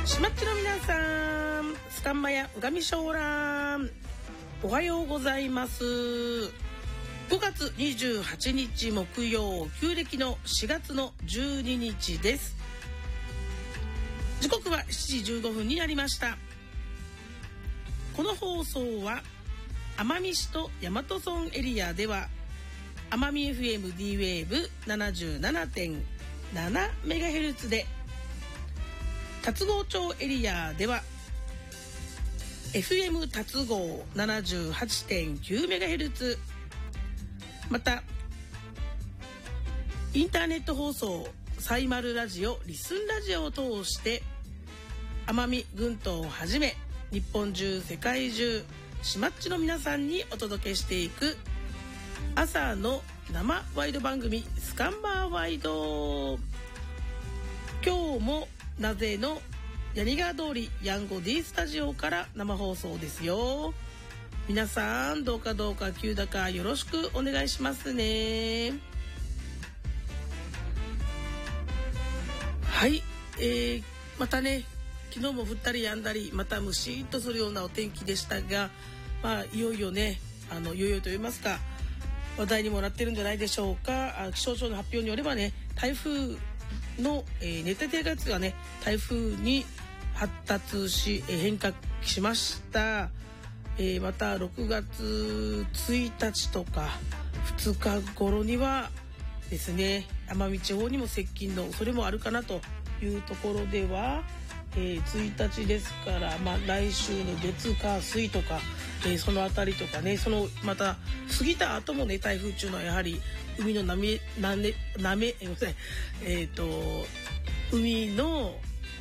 しまっちの皆さん、スカンマやうがみしょうらん、おはようございます。5月28日木曜、旧暦の4月の12日です。時刻は7時15分になりました。この放送は奄美市と大和村エリアでは奄美 FM D ウェーブ 77.7MHz で、龍郷町エリアでは FM 龍郷 78.9MHz、 またインターネット放送サイマルラジオ、リスンラジオを通して奄美群島をはじめ日本中世界中しまっちの皆さんにお届けしていく朝の生ワイド番組、スカンバーワイド。今日もなぜの柳川通りヤンゴ D スタジオから生放送ですよ。皆さんどうか急だかよろしくお願いしますね。はい、またね、昨日も降ったり止んだり、またムシッとするようなお天気でしたが、いよいよね、いよいよと言いますか、話題にもなってるんじゃないでしょうか。気象庁の発表によればね、台風の、熱帯低気圧がね、台風に発達し、変化しました。また6月1日とか2日頃にはですね、奄美地方にも接近の恐れもあるかなというところでは、1日ですから、来週の月火水とか、そのあたりとかね、そのまた過ぎた後もね、台風中のやはり海の海の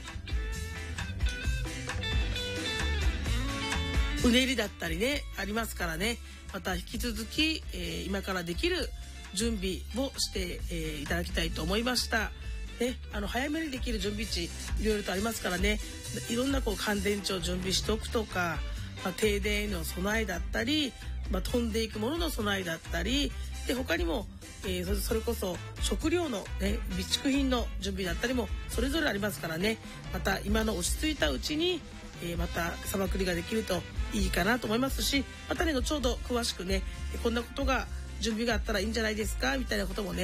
うねりだったりね、ありますからね、また引き続き、今からできる準備をして、いただきたいと思いました。ね、早めにできる準備地いろいろとありますからね、いろんな乾電池を準備しておくとか、停電への備えだったり、飛んでいくものの備えだったりで、他にも、それこそ食料の、ね、備蓄品の準備だったりもそれぞれありますからね、また今の落ち着いたうちに、またさばくりができるといいかなと思いますし、またね、後ほど詳しくね、こんなことが準備があったらいいんじゃないですかみたいなこともね、